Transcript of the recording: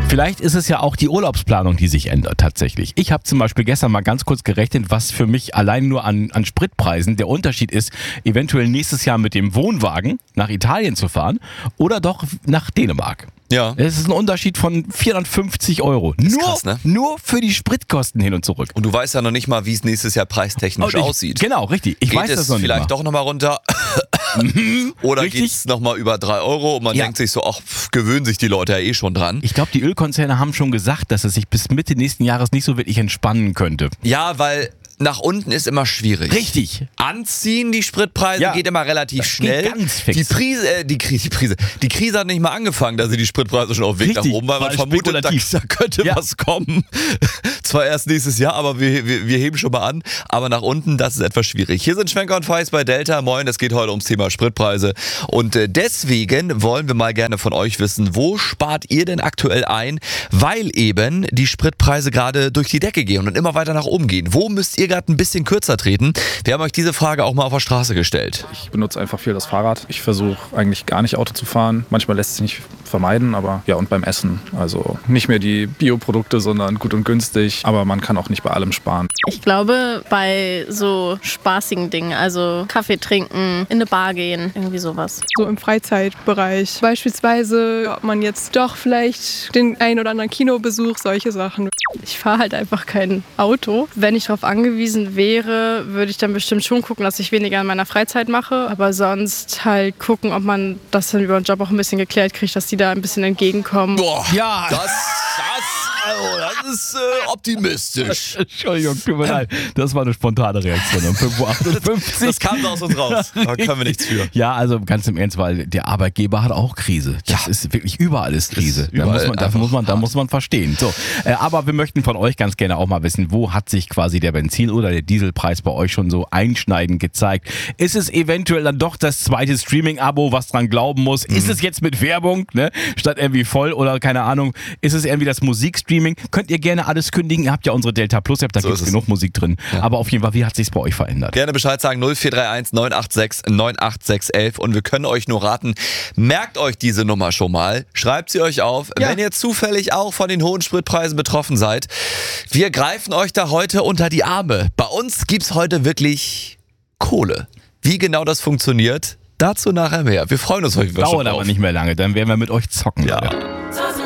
Vielleicht ist es ja auch die Urlaubsplanung, die sich ändert tatsächlich. Ich habe zum Beispiel gestern mal ganz kurz gerechnet, was für mich allein nur an Spritpreisen der Unterschied ist, eventuell nächstes Jahr mit dem Wohnwagen nach Italien zu fahren oder doch nach Dänemark. Ja. Es ist ein Unterschied von 450 €. Ist krass, ne? Nur für die Spritkosten hin und zurück. Und du weißt ja noch nicht mal, wie es nächstes Jahr preistechnisch aussieht. Genau, richtig. Ich Geht weiß es das noch nicht vielleicht mal. doch nochmal runter? Oder Richtig. geht es nochmal über 3 € und man Ja. denkt sich so, ach, gewöhnen sich die Leute ja eh schon dran. Ich glaube, die Ölkonzerne haben schon gesagt, dass es sich bis Mitte nächsten Jahres nicht so wirklich entspannen könnte. Ja, weil nach unten ist immer schwierig. Richtig. Anziehen, die Spritpreise, Ja. geht immer relativ Das schnell. geht ganz fix. Die Krise hat nicht mal angefangen, da sind die Spritpreise schon auf dem Weg nach Richtig, oben, weil man weil vermutet, da spekulativ. könnte Ja. was kommen. Zwar erst nächstes Jahr, aber wir heben schon mal an. Aber nach unten, das ist etwas schwierig. Hier sind Schwenker und Feist bei Delta. Moin, es geht heute ums Thema Spritpreise. Und deswegen wollen wir mal gerne von euch wissen, wo spart ihr denn aktuell ein, weil eben die Spritpreise gerade durch die Decke gehen und immer weiter nach oben gehen. Wo müsst ihr gerade ein bisschen kürzer treten? Wir haben euch diese Frage auch mal auf der Straße gestellt. Ich benutze einfach viel das Fahrrad. Ich versuche eigentlich gar nicht Auto zu fahren. Manchmal lässt es sich nicht vermeiden, aber ja, und beim Essen. Also nicht mehr die Bioprodukte, sondern gut und günstig. Aber man kann auch nicht bei allem sparen. Ich glaube, bei so spaßigen Dingen, also Kaffee trinken, in eine Bar gehen, irgendwie sowas. So im Freizeitbereich. Beispielsweise, ob man jetzt doch vielleicht den ein oder anderen Kinobesuch, solche Sachen. Ich fahre halt einfach kein Auto. Wenn ich darauf angewiesen wäre, würde ich dann bestimmt schon gucken, dass ich weniger in meiner Freizeit mache. Aber sonst halt gucken, ob man das dann über den Job auch ein bisschen geklärt kriegt, dass die da ein bisschen entgegenkommen. Boah, Ja. das ist optimistisch. Entschuldigung, tut mir leid. Das war eine spontane Reaktion um 5:58 Uhr. Das kam aus uns raus. Da können wir nichts für. Ja, also ganz im Ernst, weil der Arbeitgeber hat auch Krise. Das ist wirklich überall ist Krise. Ist überall Da muss man verstehen. So, aber wir möchten von euch ganz gerne auch mal wissen, wo hat sich quasi der Benzin- oder der Dieselpreis bei euch schon so einschneidend gezeigt? Ist es eventuell dann doch das zweite Streaming-Abo, was dran glauben muss? Ist es jetzt mit Werbung, ne? Statt irgendwie voll oder keine Ahnung? Ist es irgendwie das Musikstreaming? Könnt ihr gerne alles kündigen. Ihr habt ja unsere Delta Plus App, da So gibt es ist es. genug Musik drin. Aber auf jeden Fall, wie hat sich's bei euch verändert? Gerne Bescheid sagen, 0431 986 98611 und wir können euch nur raten, merkt euch diese Nummer schon mal, schreibt sie euch auf, Ja. wenn ihr zufällig auch von den hohen Spritpreisen betroffen seid. Wir greifen euch da heute unter die Arme. Bei uns gibt's heute wirklich Kohle. Wie genau das funktioniert, dazu nachher mehr. Wir freuen uns heute Dauert schon aber drauf. nicht mehr lange, dann werden wir mit euch zocken. Ja. Leute.